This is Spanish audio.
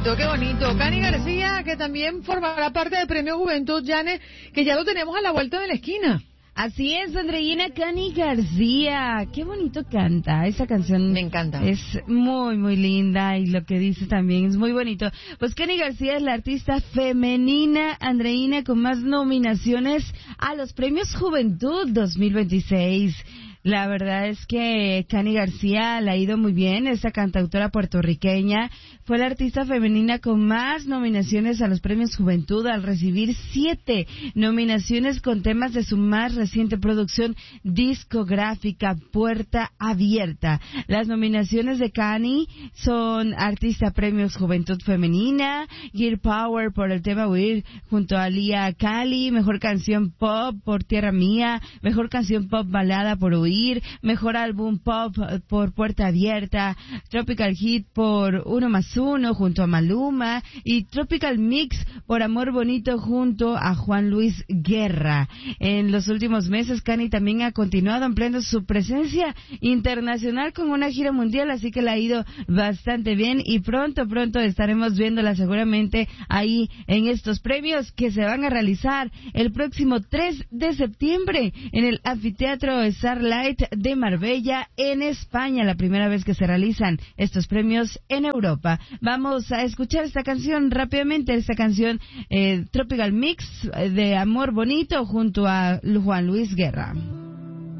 qué bonito. Cani García, que también formará parte del Premio Juventud, Yane, que ya lo tenemos a la vuelta de la esquina. Así es, Andreina. Cani García, qué bonito canta, esa canción me encanta, es muy muy linda y lo que dice también es muy bonito. Pues Cani García es la artista femenina, Andreina, con más nominaciones a los Premios Juventud 2026. La verdad es que Cani García le ha ido muy bien, esta cantautora puertorriqueña fue la artista femenina con más nominaciones a los Premios Juventud al recibir 7 nominaciones con temas de su más reciente producción discográfica, Puerta Abierta. Las nominaciones de Cani son Artista Premios Juventud Femenina, Gear Power por el tema Huir junto a Lía Cali, Mejor Canción Pop por Tierra Mía, Mejor Canción Pop Balada por Huir, Mejor Álbum Pop por Puerta Abierta, Tropical Hit por 1+1 junto a Maluma y Tropical Mix por Amor Bonito junto a Juan Luis Guerra. En los últimos meses, Cani también ha continuado ampliando su presencia internacional con una gira mundial, así que le ha ido bastante bien y pronto estaremos viéndola seguramente ahí en estos premios que se van a realizar el próximo 3 de septiembre en el Anfiteatro Starlight de Marbella, en España, la primera vez que se realizan estos premios en Europa. Vamos a escuchar esta canción rápidamente, esta canción Tropical Mix de Amor Bonito junto a Juan Luis Guerra.